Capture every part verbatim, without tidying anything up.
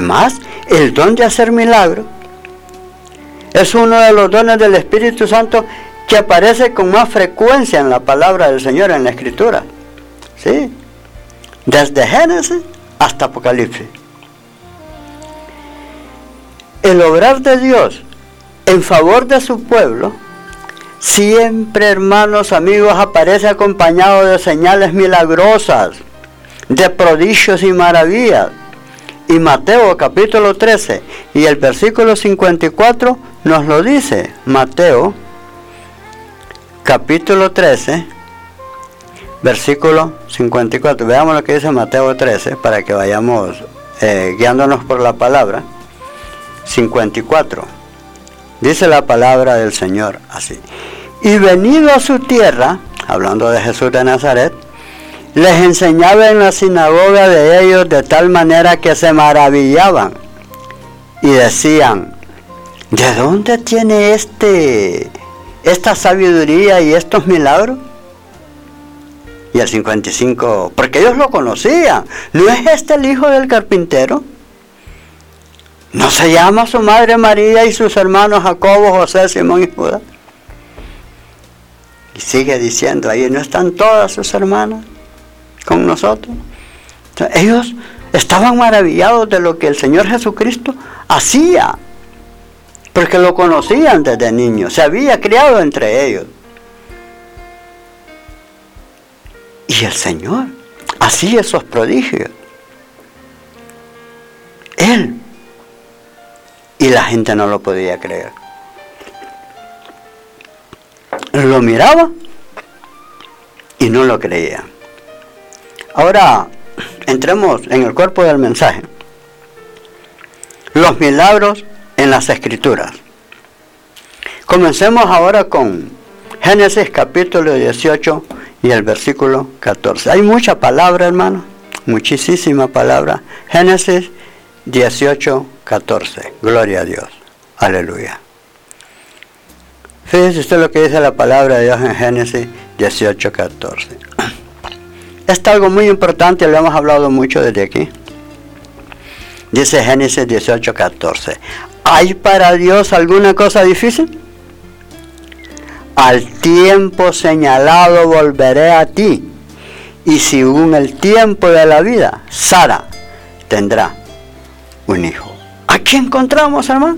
Además, el don de hacer milagros es uno de los dones del Espíritu Santo que aparece con más frecuencia en la palabra del Señor, en la Escritura. ¿Sí? Desde Génesis hasta Apocalipsis. El obrar de Dios en favor de su pueblo, siempre, hermanos, amigos, aparece acompañado de señales milagrosas, de prodigios y maravillas. Y Mateo capítulo trece y el versículo cincuenta y cuatro nos lo dice. Mateo capítulo trece, versículo cincuenta y cuatro. Veamos lo que dice Mateo trece para que vayamos eh, guiándonos por la palabra. cincuenta y cuatro. Dice la palabra del Señor así: y venido a su tierra, hablando de Jesús de Nazaret, les enseñaba en la sinagoga de ellos de tal manera que se maravillaban y decían: ¿de dónde tiene este esta sabiduría y estos milagros? Y el cincuenta y cinco, porque ellos lo conocían. ¿No es este el hijo del carpintero? ¿No se llama su madre María y sus hermanos Jacobo, José, Simón y Judas? Y sigue diciendo, ahí no están todas sus hermanas con nosotros. Entonces, ellos estaban maravillados de lo que el Señor Jesucristo hacía, porque lo conocían desde niños, se había criado entre ellos. Y el Señor hacía esos prodigios. Él. Y la gente no lo podía creer. Lo miraba y no lo creía. Ahora, entremos en el cuerpo del mensaje. Los milagros en las Escrituras. Comencemos ahora con Génesis capítulo dieciocho y el versículo catorce. Hay mucha palabra, hermano, muchísima palabra. Génesis dieciocho, catorce. Gloria a Dios. Aleluya. Fíjese usted lo que dice la palabra de Dios en Génesis dieciocho, catorce. Esto es algo muy importante, lo hemos hablado mucho desde aquí. Dice Génesis dieciocho, catorce. ¿Hay para Dios alguna cosa difícil? Al tiempo señalado volveré a ti, y según el tiempo de la vida, Sara tendrá un hijo. Aquí encontramos, hermano,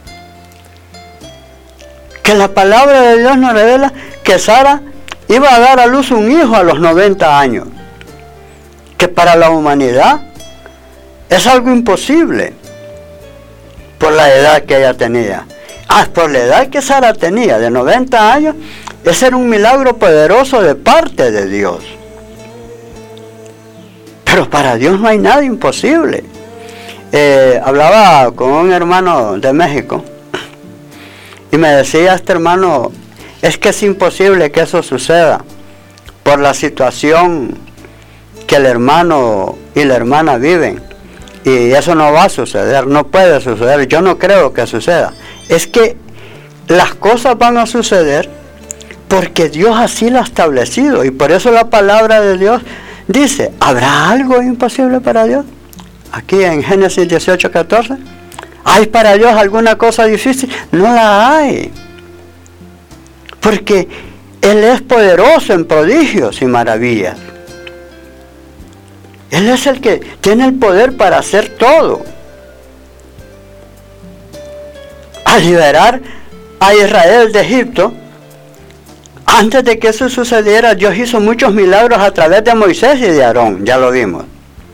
que la palabra de Dios nos revela que Sara iba a dar a luz un hijo a los noventa años, que para la humanidad es algo imposible por la edad que ella tenía. Ah, por la edad que Sara tenía, de noventa años, ese era un milagro poderoso de parte de Dios. Pero para Dios no hay nada imposible. Eh, hablaba con un hermano de México y me decía este hermano, es que es imposible que eso suceda por la situación que el hermano y la hermana viven, y eso no va a suceder, no puede suceder, yo no creo que suceda. Es que las cosas van a suceder porque Dios así lo ha establecido, y por eso la palabra de Dios dice, ¿habrá algo imposible para Dios? Aquí en Génesis dieciocho, catorce. ¿Hay para Dios alguna cosa difícil? No la hay. Porque Él es poderoso en prodigios y maravillas. Él es el que tiene el poder para hacer todo. Al liberar a Israel de Egipto, antes de que eso sucediera, Dios hizo muchos milagros a través de Moisés y de Aarón, ya lo vimos.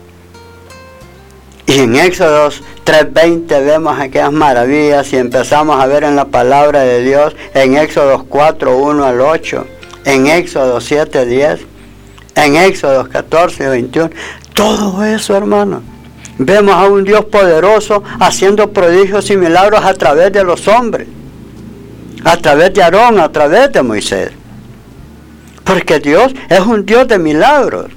Y en Éxodo tres veinte vemos aquellas maravillas y empezamos a ver en la palabra de Dios, en Éxodo cuatro uno al ocho, en Éxodo siete diez, en Éxodo catorce veintiuno, todo eso, hermano. Vemos a un Dios poderoso haciendo prodigios y milagros a través de los hombres, a través de Aarón, a través de Moisés. Porque Dios es un Dios de milagros.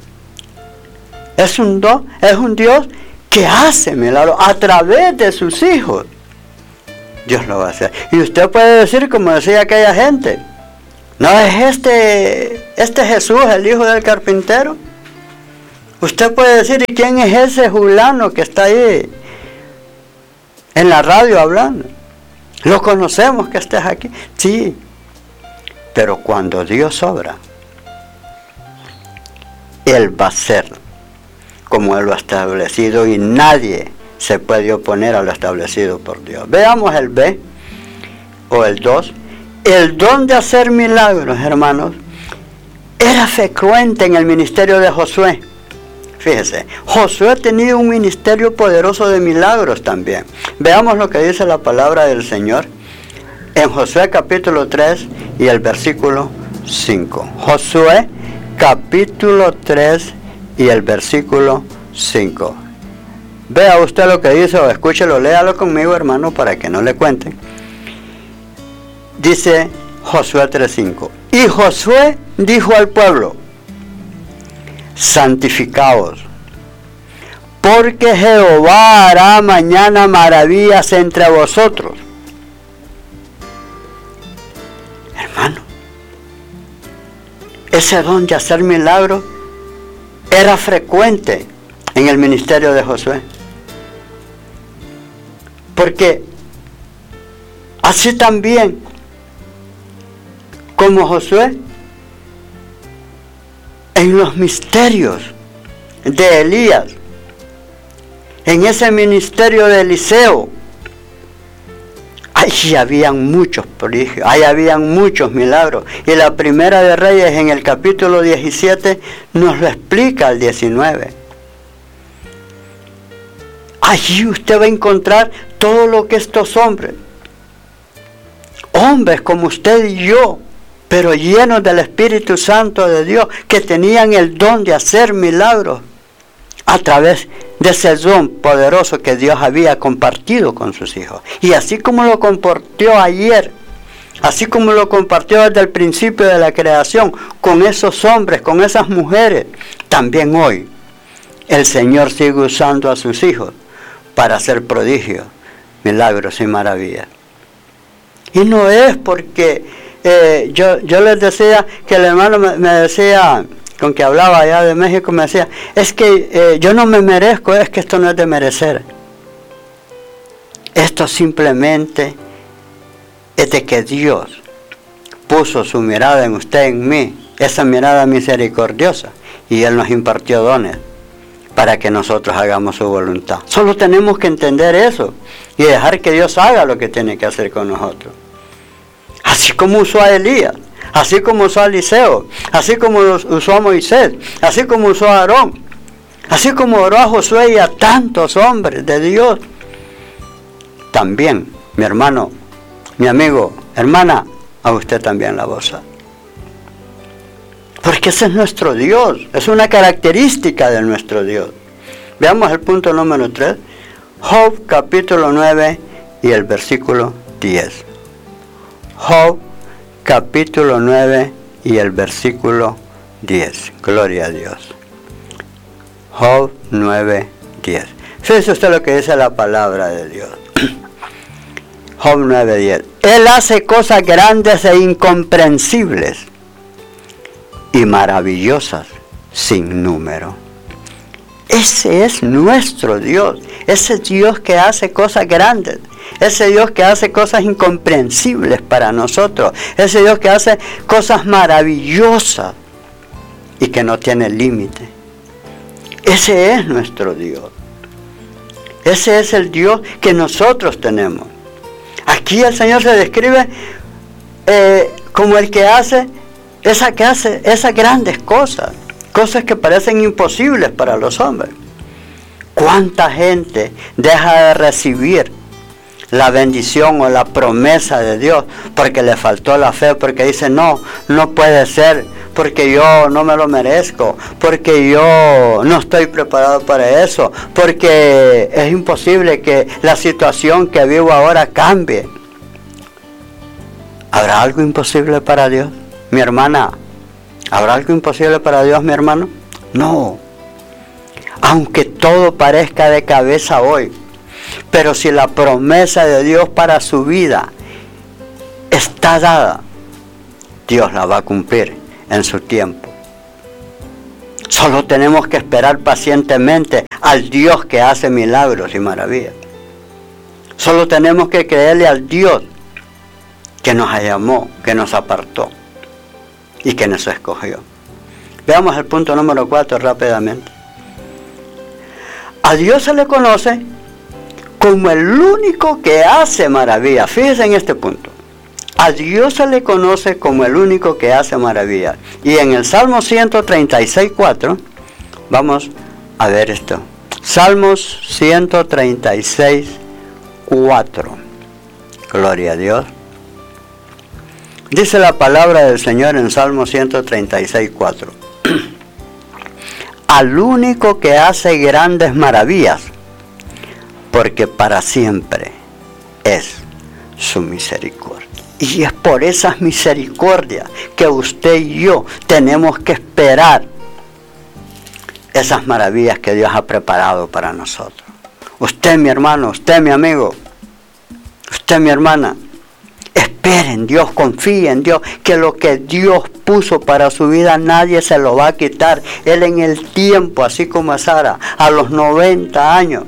Es un, do, es un Dios que hace milagros a través de sus hijos. Dios lo va a hacer. Y usted puede decir, como decía aquella gente, ¿no es este, este Jesús el hijo del carpintero? Usted puede decir, ¿y quién es ese fulano que está ahí en la radio hablando. Lo conocemos que estés aquí. Sí. Pero cuando Dios obra, Él va a ser como Él lo ha establecido y nadie se puede oponer a lo establecido por Dios. Veamos el B o el dos. El don de hacer milagros, hermanos, era frecuente en el ministerio de Josué. Fíjese, Josué tenía un ministerio poderoso de milagros también. Veamos lo que dice la palabra del Señor en Josué capítulo tres y el versículo cinco. Josué capítulo tres y el versículo cinco. Vea usted lo que dice o escúchelo, léalo conmigo, hermano, para que no le cuenten. Dice Josué tres cinco. Y Josué dijo al pueblo: santificaos, porque Jehová hará mañana maravillas entre vosotros. Hermano, ese don de hacer milagros era frecuente en el ministerio de Josué. Porque así también como Josué, en los misterios de Elías, en ese ministerio de Eliseo, ahí habían muchos prodigios, ahí habían muchos milagros. Y la Primera de Reyes en el capítulo diecisiete nos lo explica al diecinueve. Allí usted va a encontrar todo lo que estos hombres, hombres como usted y yo, pero llenos del Espíritu Santo de Dios, que tenían el don de hacer milagros a través de ese don poderoso que Dios había compartido con sus hijos. Y así como lo compartió ayer, así como lo compartió desde el principio de la creación, con esos hombres, con esas mujeres, también hoy el Señor sigue usando a sus hijos para hacer prodigios, milagros y maravillas. Y no es porque Eh, yo, yo les decía que el hermano me, me decía, con que hablaba allá de México, me decía, es que eh, yo no me merezco, es que esto no es de merecer. Esto simplemente es de que Dios puso su mirada en usted, en mí, esa mirada misericordiosa, y Él nos impartió dones para que nosotros hagamos su voluntad. Solo tenemos que entender eso y dejar que Dios haga lo que tiene que hacer con nosotros. Así como usó a Elías, así como usó a Eliseo, así como usó a Moisés, así como usó a Aarón, así como oró a Josué y a tantos hombres de Dios. También, mi hermano, mi amigo, hermana, a usted también la voz. Porque ese es nuestro Dios, es una característica de nuestro Dios. Veamos el punto número tres, Job capítulo nueve y el versículo diez. Job capítulo nueve y el versículo diez. Gloria a Dios. Job nueve, diez. Fíjese usted lo que dice la palabra de Dios. Job nueve, diez. Él hace cosas grandes e incomprensibles y maravillosas sin número. Ese es nuestro Dios. Ese Dios que hace cosas grandes. Ese Dios que hace cosas incomprensibles para nosotros. Ese Dios que hace cosas maravillosas y que no tiene límite. Ese es nuestro Dios. Ese es el Dios que nosotros tenemos. Aquí el Señor se describe eh, como el que hace, esa que hace esas grandes cosas. Cosas que parecen imposibles para los hombres. ¿Cuánta gente deja de recibir la bendición o la promesa de Dios porque le faltó la fe, porque dice no, no puede ser, porque yo no me lo merezco, porque yo no estoy preparado para eso, porque es imposible que la situación que vivo ahora cambie? ¿Habrá algo imposible para Dios, mi hermana? ¿Habrá algo imposible para Dios, mi hermano? No. Aunque todo parezca de cabeza hoy, pero si la promesa de Dios para su vida está dada, Dios la va a cumplir en su tiempo. Solo tenemos que esperar pacientemente al Dios que hace milagros y maravillas. Solo tenemos que creerle al Dios que nos llamó, que nos apartó y que nos escogió. Veamos el punto número cuatro rápidamente. A Dios se le conoce como el único que hace maravillas. Fíjense en este punto. A Dios se le conoce como el único que hace maravillas. Y en el Salmo ciento treinta y seis, cuatro, vamos a ver esto. Salmos ciento treinta y seis, cuatro. Gloria a Dios. Dice la palabra del Señor en Salmo ciento treinta y seis, cuatro. Al único que hace grandes maravillas, porque para siempre es su misericordia. Y es por esas misericordias que usted y yo tenemos que esperar esas maravillas que Dios ha preparado para nosotros. Usted, mi hermano, usted, mi amigo, usted, mi hermana, espere en Dios, confíe en Dios, que lo que Dios puso para su vida nadie se lo va a quitar. Él en el tiempo, así como a Sara, a los noventa años,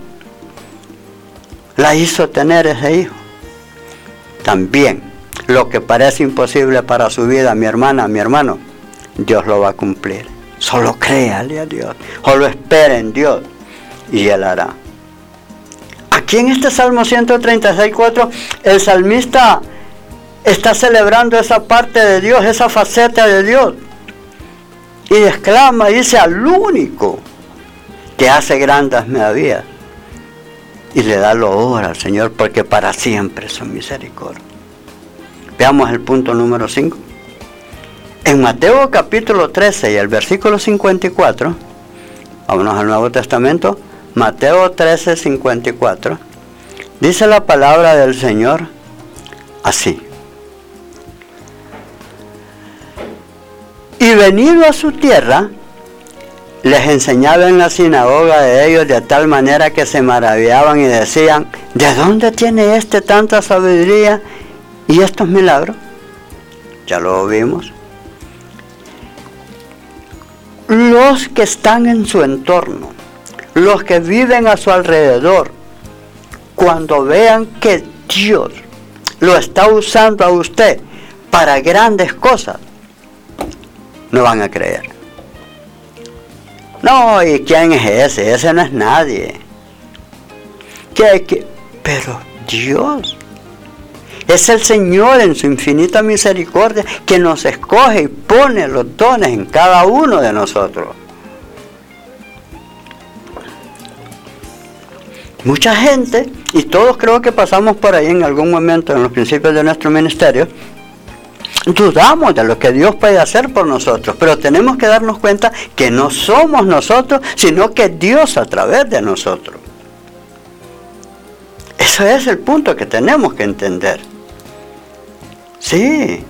la hizo tener ese hijo. También, lo que parece imposible para su vida, mi hermana, mi hermano, Dios lo va a cumplir. Solo créale a Dios, solo espere en Dios y Él hará. Aquí en este Salmo ciento treinta y seis, cuatro, el salmista está celebrando esa parte de Dios, esa faceta de Dios. Y exclama, dice, al único que hace grandes maravillas. Y le da loor al Señor, porque para siempre es su misericordia. Veamos el punto número cinco. En Mateo capítulo trece y el versículo cincuenta y cuatro, vámonos al Nuevo Testamento, Mateo trece, cincuenta y cuatro, dice la palabra del Señor así. Y venido a su tierra, les enseñaba en la sinagoga de ellos de tal manera que se maravillaban y decían, ¿de dónde tiene este tanta sabiduría y estos milagros? Ya lo vimos. Los que están en su entorno, los que viven a su alrededor, cuando vean que Dios lo está usando a usted para grandes cosas, no van a creer. No, ¿y quién es ese? Ese no es nadie. ¿Qué, qué? Pero Dios es el Señor en su infinita misericordia que nos escoge y pone los dones en cada uno de nosotros. Mucha gente, y todos creo que pasamos por ahí en algún momento en los principios de nuestro ministerio, dudamos de lo que Dios puede hacer por nosotros, pero tenemos que darnos cuenta que no somos nosotros, sino que Dios a través de nosotros. Eso es el punto que tenemos que entender. Sí.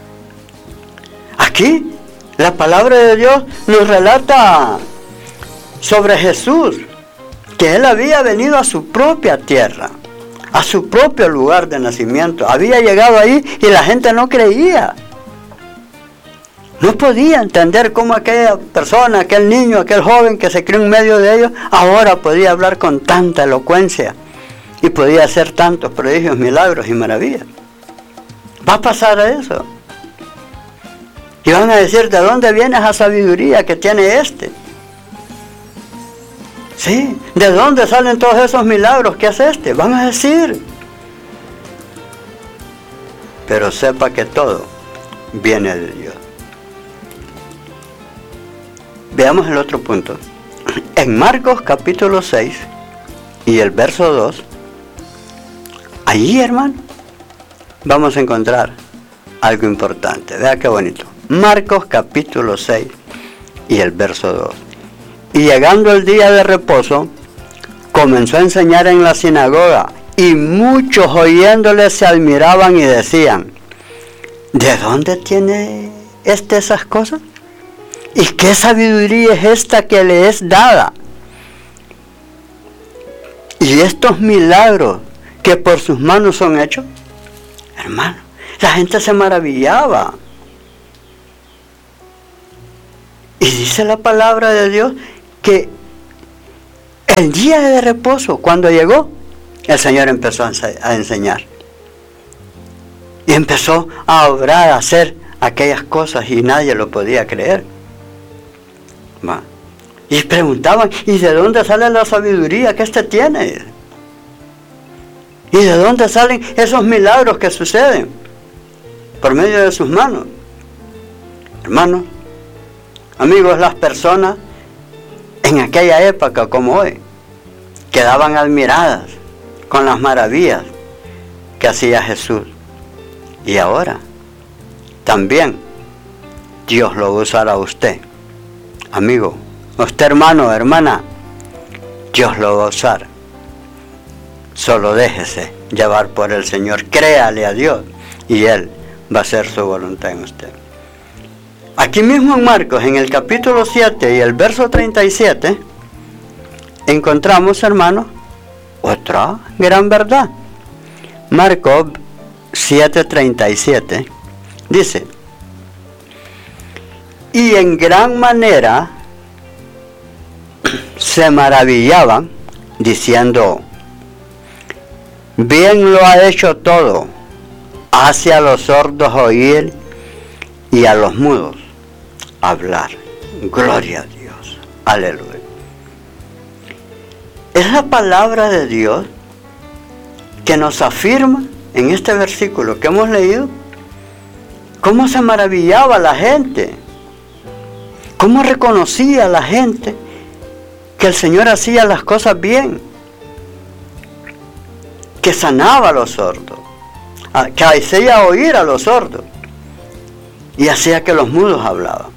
Aquí la palabra de Dios nos relata sobre Jesús, que Él había venido a su propia tierra, a su propio lugar de nacimiento. Había llegado ahí y la gente no creía. No podía entender cómo aquella persona, aquel niño, aquel joven que se crió en medio de ellos, ahora podía hablar con tanta elocuencia y podía hacer tantos prodigios, milagros y maravillas. Va a pasar eso. Y van a decir, ¿de dónde viene esa sabiduría que tiene este? Sí, ¿de dónde salen todos esos milagros que hace este? Van a decir. Pero sepa que todo viene de Dios. Veamos el otro punto. En Marcos capítulo seis y el verso dos, allí, hermano, vamos a encontrar algo importante. Vea qué bonito. Marcos capítulo seis y el verso dos. Y llegando el día de reposo, comenzó a enseñar en la sinagoga, y muchos oyéndole se admiraban y decían, ¿de dónde tiene este esas cosas? ¿Y qué sabiduría es esta que le es dada? ¿Y estos milagros que por sus manos son hechos? Hermano, la gente se maravillaba. Y dice la palabra de Dios que el día de reposo, cuando llegó, el Señor empezó a, ense- a enseñar. Y empezó a obrar, a hacer aquellas cosas y nadie lo podía creer. Va. Y preguntaban, ¿y de dónde sale la sabiduría que éste tiene? ¿Y de dónde salen esos milagros que suceden? Por medio de sus manos. Hermanos, amigos, las personas en aquella época como hoy quedaban admiradas con las maravillas que hacía Jesús. Y ahora también Dios lo usará a usted, amigo, usted hermano, hermana, Dios lo va a usar. Solo déjese llevar por el Señor, créale a Dios y Él va a hacer su voluntad en usted. Aquí mismo en Marcos, en el capítulo siete y el verso treinta y siete, encontramos, hermanos, otra gran verdad. Marcos siete treinta y siete dice: y en gran manera se maravillaban, diciendo: bien lo ha hecho todo, hace a los sordos oír y a los mudos hablar. Gloria a Dios, aleluya. Es la palabra de Dios que nos afirma en este versículo que hemos leído cómo se maravillaba la gente, cómo reconocía la gente que el Señor hacía las cosas bien, que sanaba a los sordos, que hacía oír a los sordos y hacía que los mudos hablaban.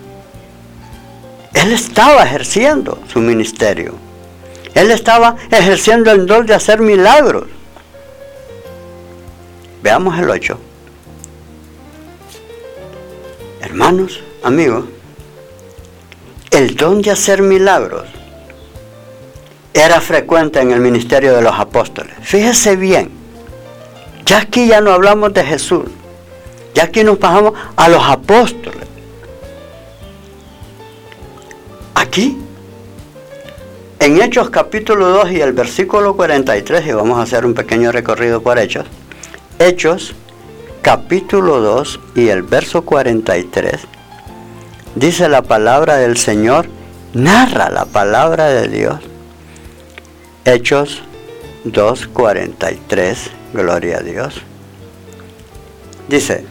Él estaba ejerciendo su ministerio. Él estaba ejerciendo el don de hacer milagros. Veamos el ocho. Hermanos, amigos, el don de hacer milagros era frecuente en el ministerio de los apóstoles. Fíjese bien, ya aquí ya no hablamos de Jesús, ya aquí nos pasamos a los apóstoles. Aquí, en Hechos capítulo dos y el versículo cuarenta y tres, y vamos a hacer un pequeño recorrido por Hechos. Hechos capítulo dos y el verso cuarenta y tres, dice la palabra del Señor, narra la palabra de Dios. Hechos dos cuarenta y tres, gloria a Dios. Dice: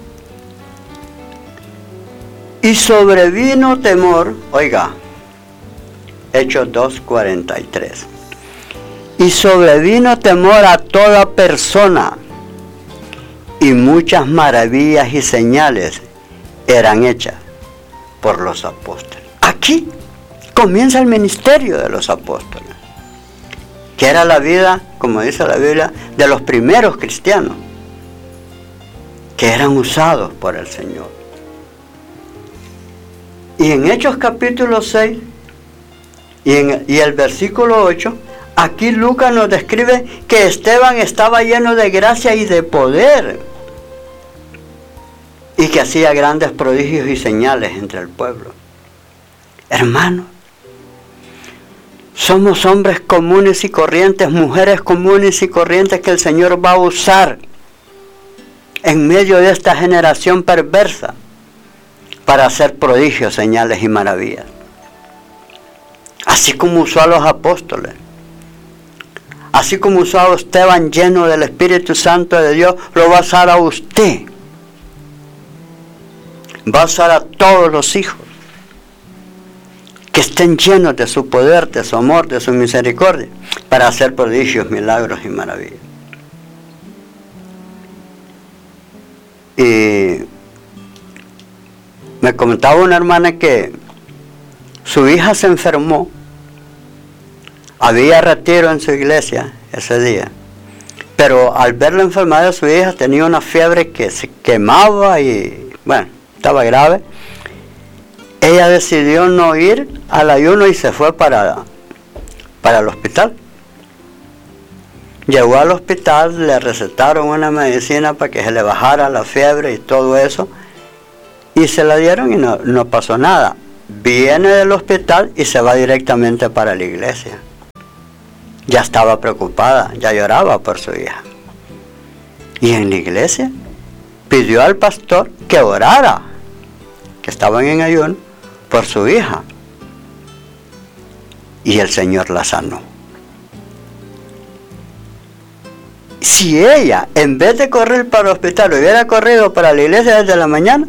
y sobrevino temor, oiga, Hechos dos cuarenta y tres. Y sobrevino temor a toda persona, y muchas maravillas y señales eran hechas por los apóstoles. Aquí comienza el ministerio de los apóstoles, que era la vida, como dice la Biblia, de los primeros cristianos, que eran usados por el Señor. Y en Hechos capítulo seis y, en, y el versículo ocho, aquí Lucas nos describe que Esteban estaba lleno de gracia y de poder, y que hacía grandes prodigios y señales entre el pueblo. Hermanos, somos hombres comunes y corrientes, mujeres comunes y corrientes que el Señor va a usar en medio de esta generación perversa para hacer prodigios, señales y maravillas. Así como usó a los apóstoles, así como usó a Esteban lleno del Espíritu Santo de Dios, lo va a usar a usted. Va a usar a todos los hijos que estén llenos de su poder, de su amor, de su misericordia, para hacer prodigios, milagros y maravillas. Y me comentaba una hermana que su hija se enfermó, había retiro en su iglesia ese día, pero al ver la enfermedad de su hija tenía una fiebre que se quemaba y bueno, estaba grave. Ella decidió no ir al ayuno y se fue para, para el hospital. Llegó al hospital, le recetaron una medicina para que se le bajara la fiebre y todo eso, y se la dieron y no, no pasó nada. Viene del hospital y se va directamente para la iglesia. ya estaba preocupada, ya lloraba por su hija. Y en la iglesia pidió al pastor que orara, que estaban en ayuno, por su hija. Y el Señor la sanó. Si ella, en vez de correr para el hospital, hubiera corrido para la iglesia desde la mañana,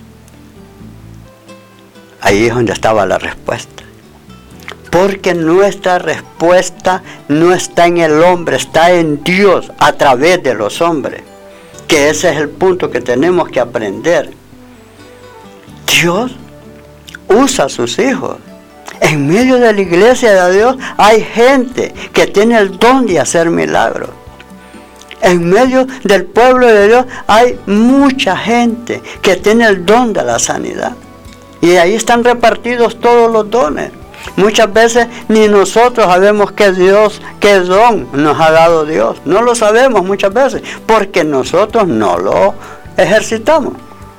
ahí es donde estaba la respuesta. Porque nuestra respuesta no está en el hombre, está en Dios a través de los hombres. Que ese es el punto que tenemos que aprender. Dios usa a sus hijos. En medio de la iglesia de Dios hay gente que tiene el don de hacer milagros. En medio del pueblo de Dios hay mucha gente que tiene el don de la sanidad. Y ahí están repartidos todos los dones. Muchas veces ni nosotros sabemos qué Dios, qué don nos ha dado Dios. No lo sabemos muchas veces porque nosotros no lo ejercitamos.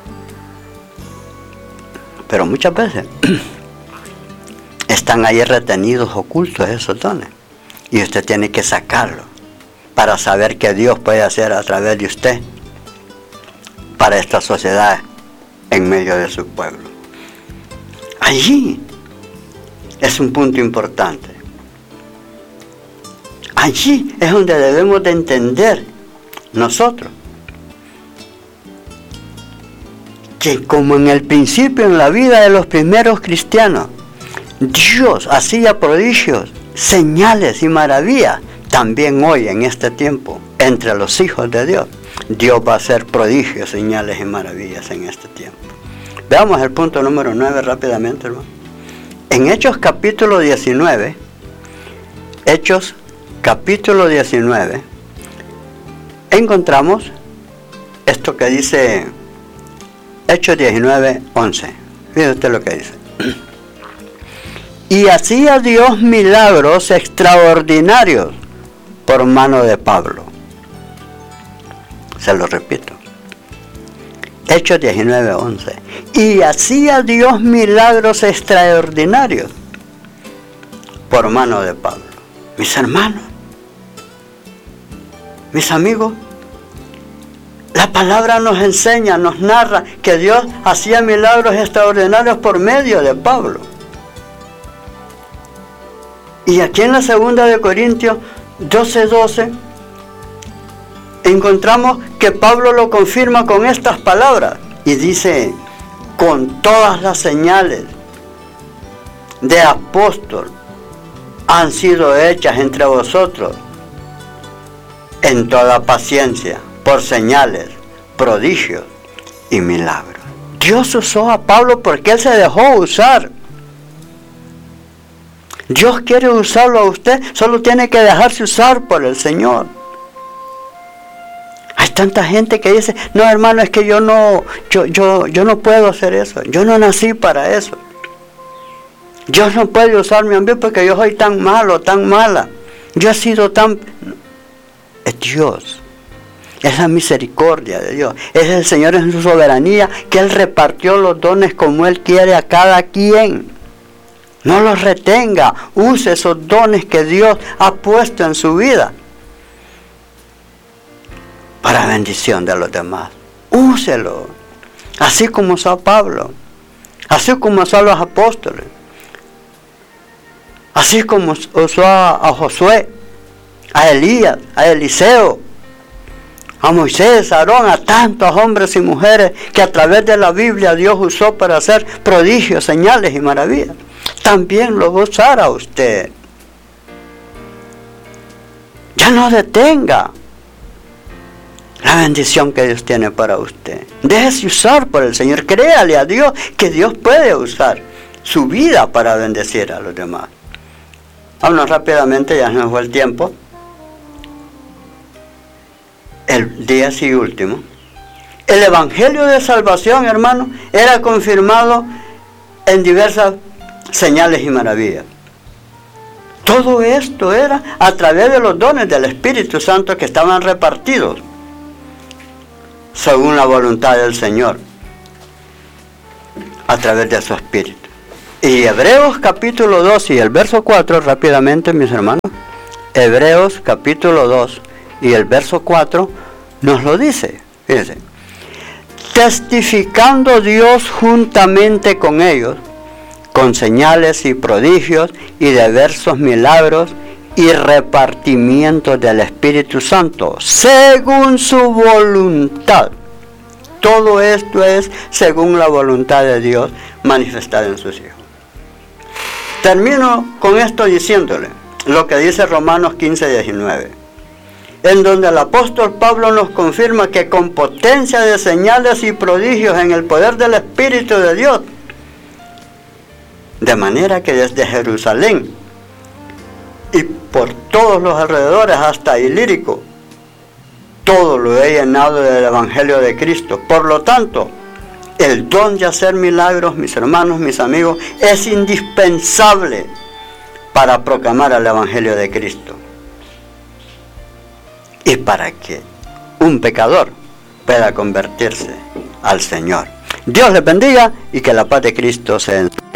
Pero muchas veces están ahí retenidos, ocultos esos dones. Y usted tiene que sacarlos para saber qué Dios puede hacer a través de usted para esta sociedad en medio de su pueblo. Allí es un punto importante. Allí es donde debemos de entender nosotros que como en el principio en la vida de los primeros cristianos, Dios hacía prodigios, señales y maravillas, también hoy en este tiempo, entre los hijos de Dios, Dios va a hacer prodigios, señales y maravillas en este tiempo. Veamos el punto número nueve rápidamente, hermano. En Hechos capítulo diecinueve, Hechos capítulo diecinueve, encontramos esto que dice Hechos diecinueve, once. Fíjate usted lo que dice. Y hacía Dios milagros extraordinarios por mano de Pablo. Se lo repito. Hechos diecinueve, once. Y hacía Dios milagros extraordinarios por mano de Pablo. Mis hermanos, mis amigos, la palabra nos enseña, nos narra que Dios hacía milagros extraordinarios por medio de Pablo. Y aquí en la segunda de Corintios doce, doce, encontramos que Pablo lo confirma con estas palabras y dice: con todas las señales de apóstol han sido hechas entre vosotros en toda paciencia, por señales, prodigios y milagros. Dios usó a Pablo porque él se dejó usar. Dios quiere usarlo a usted, solo tiene que dejarse usar por el Señor. Hay tanta gente que dice: no, hermano, es que yo no, yo, yo, yo no puedo hacer eso, yo no nací para eso. Dios no puede usarme a mí porque yo soy tan malo, tan mala. Yo he sido tan... Es Dios. Es la misericordia de Dios. Es el Señor en su soberanía que Él repartió los dones como Él quiere a cada quien. No los retenga. Use esos dones que Dios ha puesto en su vida para bendición de los demás. Úselo. Así como usó a Pablo. Así como usó a los apóstoles. Así como usó a, a Josué, a Elías, a Eliseo, a Moisés, a Aarón, a tantos hombres y mujeres que a través de la Biblia Dios usó para hacer prodigios, señales y maravillas. También lo va a usar a usted. Ya no detenga la bendición que Dios tiene para usted. Déjese usar por el Señor. Créale a Dios que Dios puede usar su vida para bendecir a los demás. Vámonos rápidamente, ya nos fue el tiempo. El día sí último. El Evangelio de Salvación, hermano, era confirmado en diversas señales y maravillas. Todo esto era a través de los dones del Espíritu Santo que estaban repartidos según la voluntad del Señor a través de su Espíritu. Y Hebreos capítulo dos y el verso cuatro, rápidamente, mis hermanos, Hebreos capítulo dos y el verso cuatro nos lo dice. Fíjense. Testificando Dios juntamente con ellos, con señales y prodigios y diversos milagros y repartimientos del Espíritu Santo, según su voluntad. Todo esto es según la voluntad de Dios manifestada en sus hijos. Termino con esto diciéndole lo que dice Romanos quince, diecinueve, en donde el apóstol Pablo nos confirma que con potencia de señales y prodigios en el poder del Espíritu de Dios, de manera que desde Jerusalén y por todos los alrededores hasta Ilírico, todo lo he llenado del Evangelio de Cristo. Por lo tanto, el don de hacer milagros, mis hermanos, mis amigos, es indispensable para proclamar el Evangelio de Cristo y para que un pecador pueda convertirse al Señor. Dios les bendiga y que la paz de Cristo sea en